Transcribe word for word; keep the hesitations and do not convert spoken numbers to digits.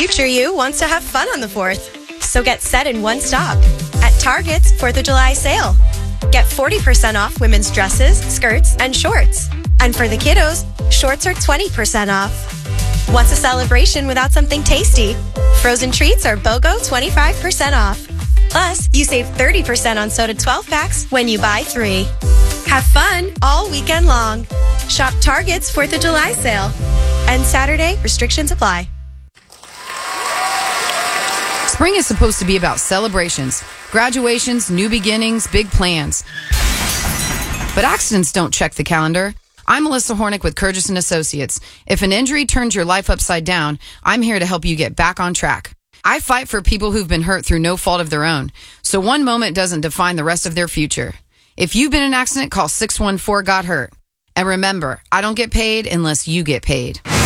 Future you wants to have fun on the fourth. So get set in one stop at Target's fourth of July sale. Get forty percent off women's dresses, skirts, and shorts. And for the kiddos, shorts are twenty percent off. What's a celebration without something tasty? Frozen treats are BOGO twenty-five percent off. Plus, you save thirty percent on soda twelve packs when you buy three. Have fun all weekend long. Shop Target's fourth of July sale. And Saturday, restrictions apply. Spring is supposed to be about celebrations, graduations, new beginnings, big plans. But accidents don't check the calendar. I'm Melissa Hornick with Curtis and Associates. If an injury turns your life upside down, I'm here to help you get back on track. I fight for people who've been hurt through no fault of their own, so one moment doesn't define the rest of their future. If you've been in an accident, call six one four, got hurt. And remember, I don't get paid unless you get paid.